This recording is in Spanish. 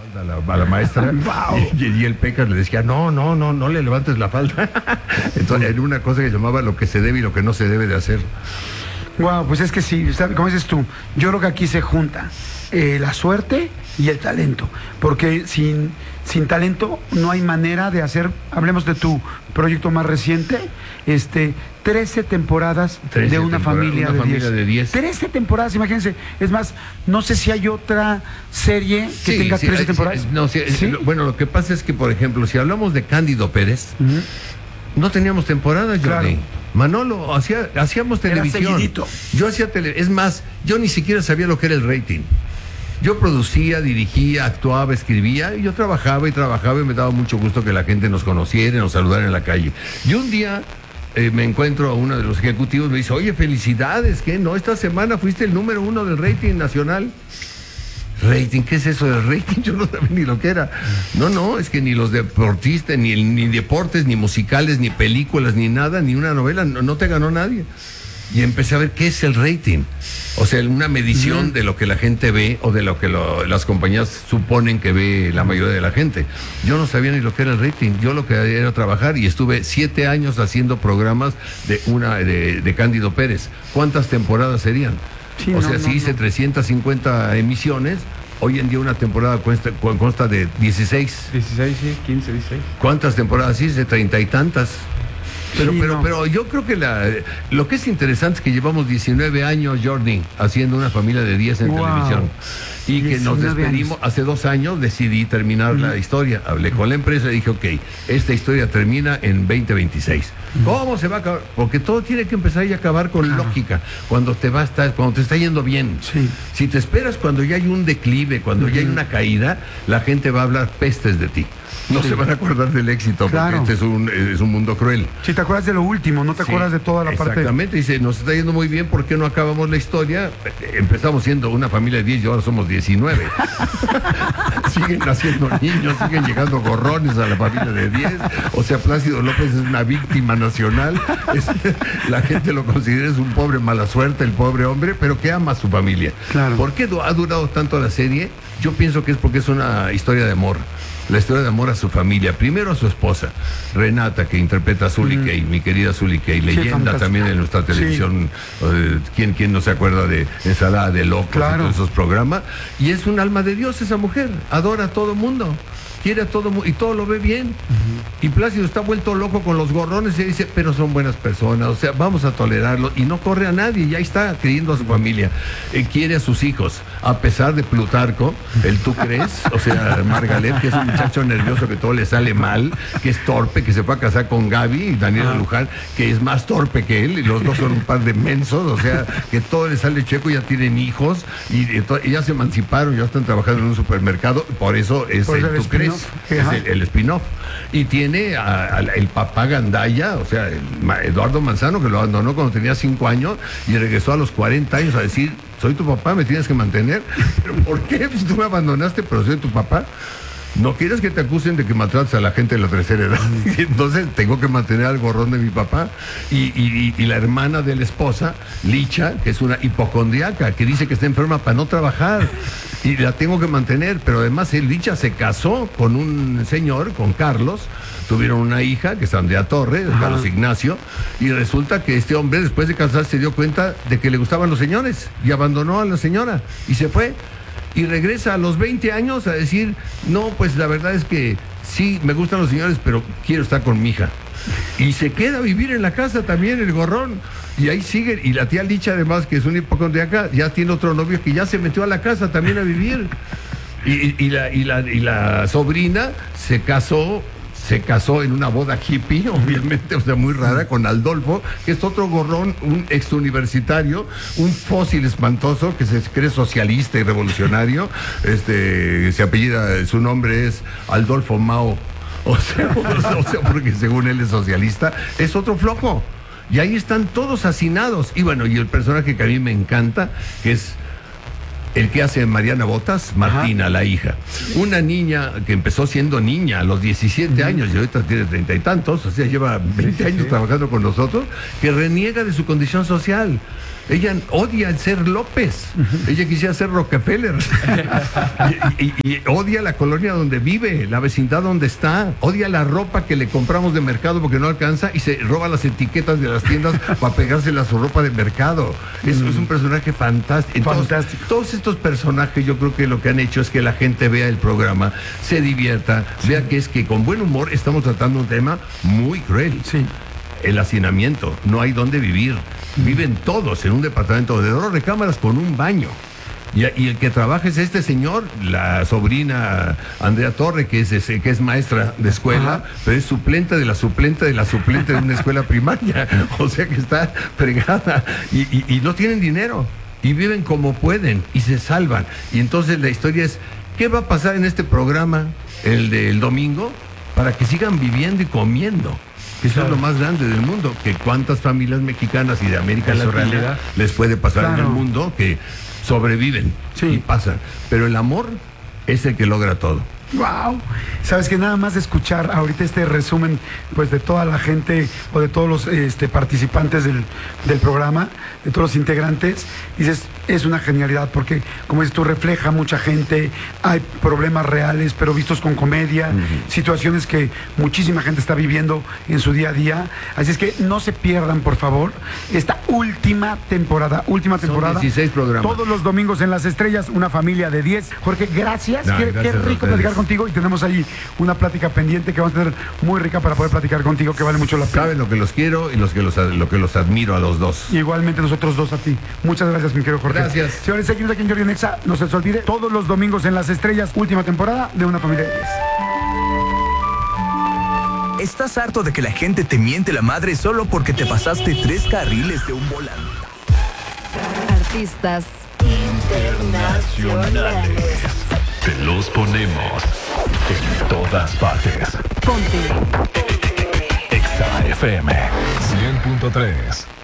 a la maestra. Wow. Y el Pecas le decía, no le levantes la falda. Entonces era una cosa que llamaba lo que se debe y lo que no se debe de hacer. Wow, pues es que sí, como dices tú, yo creo que aquí se junta la suerte y el talento, porque sin talento no hay manera de hacer. Hablemos de tu proyecto más reciente, 13 temporadas de una familia de 10. 13 temporadas, imagínense. Es más, no sé si hay otra serie que tenga 13 temporadas. ¿Sí? Bueno, lo que pasa es que, por ejemplo, si hablamos de Cándido Pérez, no teníamos temporadas, Jordi. Claro. Manolo, hacíamos televisión. Yo hacía es más, yo ni siquiera sabía lo que era el rating. Yo producía, dirigía, actuaba, escribía, y yo trabajaba y me daba mucho gusto que la gente nos conociera, nos saludara en la calle. Y un día me encuentro a uno de los ejecutivos, me dice, oye, felicidades, ¿qué? No, esta semana fuiste el número 1 del rating nacional. ¿Rating? ¿Qué es eso del rating? Yo no sabía ni lo que era. No, es que ni los deportistas, ni deportes, ni musicales, ni películas, ni nada, ni una novela, no te ganó nadie. Y empecé a ver qué es el rating. O sea, una medición de lo que la gente ve o de lo que las compañías suponen que ve la mayoría de la gente. Yo no sabía ni lo que era el rating. Yo lo que era trabajar, y estuve 7 años haciendo programas de Cándido Pérez. ¿Cuántas temporadas serían? Sí, si hice 350 emisiones, hoy en día una temporada consta de 16. 16, sí, 15, 16. ¿Cuántas temporadas hice? 30 y tantas. Pero yo creo que lo que es interesante es que llevamos 19 años, Jordi, haciendo una familia de 10 en televisión. Y que nos despedimos, hace 2 años decidí terminar la historia. Hablé con la empresa y dije, ok, esta historia termina en 2026. ¿Cómo se va a acabar? Porque todo tiene que empezar y acabar con lógica. Cuando te está yendo bien. Sí. Si te esperas cuando ya hay un declive, cuando ya hay una caída, la gente va a hablar pestes de ti. No se van a acordar del éxito, porque este es un mundo cruel. Si te acuerdas de lo último, no te acuerdas de toda la parte. Exactamente, dice, nos está yendo muy bien, ¿por qué no acabamos la historia? Empezamos siendo una familia de 10 y ahora somos 19. Siguen naciendo niños, siguen llegando gorrones a la familia de 10. O sea, Plácido López es una víctima nacional. La gente lo considera es un pobre mala suerte, el pobre hombre, pero que ama a su familia. Claro. ¿Por qué ha durado tanto la serie? Yo pienso que es porque es una historia de amor. La historia de amor a su familia, primero a su esposa, Renata, que interpreta a Zully Kay, mi querida Zully Kay, leyenda también en nuestra televisión. ¿Quién no se acuerda de Ensalada de Locos y todos esos programas? Y es un alma de Dios esa mujer, adora a todo mundo, quiere a todo mundo y todo lo ve bien. Y Plácido está vuelto loco con los gorrones y dice, pero son buenas personas, o sea, vamos a tolerarlo, y no corre a nadie, ya está queriendo a su familia, quiere a sus hijos, a pesar de Plutarco, el tú crees, o sea, Margaret, que es un muchacho nervioso que todo le sale mal, que es torpe, que se fue a casar con Gaby y Daniela Luján, que es más torpe que él, y los dos son un par de mensos, o sea, que todo le sale chueco, ya tienen hijos, y ya se emanciparon, ya están trabajando en un supermercado, por eso es el tú crees, es el spin-off. Y tiene el papá Gandaya, o sea, Eduardo Manzano, que lo abandonó cuando tenía 5 años y regresó a los 40 años a decir, soy tu papá, me tienes que mantener. ¿Pero por qué? Pues tú me abandonaste, pero soy tu papá. No quieres que te acusen de que maltratas a la gente de la tercera edad. Entonces tengo que mantener al gorrón de mi papá. Y la hermana de la esposa, Licha, que es una hipocondriaca, que dice que está enferma para no trabajar. Y la tengo que mantener. Pero además Licha se casó con un señor, con Carlos. Tuvieron una hija, que es Andrea Torres, Carlos Ignacio. Y resulta que este hombre, después de casarse, se dio cuenta de que le gustaban los señores. Y abandonó a la señora. Y se fue. Y regresa a los 20 años a decir, no, pues la verdad es que sí, me gustan los señores, pero quiero estar con mi hija. Y se queda a vivir en la casa también, el gorrón. Y ahí sigue. Y la tía Licha, además, que es una hipocondriaca, ya tiene otro novio que ya se metió a la casa también a vivir. Y la sobrina se casó en una boda hippie, obviamente, o sea, muy rara, con Adolfo, que es otro gorrón, un exuniversitario, un fósil espantoso, que se cree socialista y revolucionario, se apellida, su nombre es Adolfo Mao, o sea, porque según él es socialista, es otro flojo. Y ahí están todos hacinados. Y bueno, y el personaje que a mí me encanta, que es el que hace Mariana Botas, Martina, la hija. Una niña que empezó siendo niña a los 17 años y ahorita tiene 30 y tantos, o sea, lleva 20 años trabajando con nosotros, que reniega de su condición social. Ella odia el ser López. Ella quisiera ser Rockefeller. y odia la colonia donde vive, la vecindad donde está. Odia la ropa que le compramos de mercado porque no alcanza y se roba las etiquetas de las tiendas para pegársela a su ropa de mercado. Es un personaje fantástico. Entonces, todos estos personajes, yo creo que lo que han hecho es que la gente vea el programa, se divierta, vea que es que con buen humor estamos tratando un tema muy cruel. Sí. El hacinamiento, no hay dónde vivir. Viven todos en un departamento de 2 recámaras con un baño. Y el que trabaja es este señor, la sobrina Andrea Torre, que es maestra de escuela, pero es suplente de la suplente de la suplente de una escuela primaria. O sea que está fregada. Y no tienen dinero. Y viven como pueden y se salvan. Y entonces la historia es, ¿qué va a pasar en este programa, el del domingo, para que sigan viviendo y comiendo? Eso es lo más grande del mundo, que cuántas familias mexicanas y de América Latina les puede pasar en el mundo que sobreviven y pasan. Pero el amor es el que logra todo. Wow, sabes que nada más de escuchar ahorita este resumen, pues, de toda la gente o de todos los participantes del programa, de todos los integrantes, dices, es una genialidad porque, como dices tú, refleja mucha gente, hay problemas reales pero vistos con comedia, situaciones que muchísima gente está viviendo en su día a día, así es que no se pierdan, por favor, esta última temporada. Son 16 programas. Todos los domingos en Las Estrellas, una familia de 10. Jorge, gracias, qué rico platicar contigo, y tenemos ahí una plática pendiente que vamos a tener muy rica para poder platicar contigo, que vale mucho la pena. Saben lo que los quiero y lo que los admiro a los dos. Igualmente nosotros dos a ti. Muchas gracias, mi querido Jorge. Gracias. Señores, seguimos aquí en Jordi en Exa. No se les olvide, todos los domingos en Las Estrellas, última temporada de Una Familia de 10. ¿Estás harto de que la gente te miente la madre solo porque te pasaste 3 carriles de un volante? Artistas internacionales. Te los ponemos en todas partes. Ponte. Exa FM 100.3.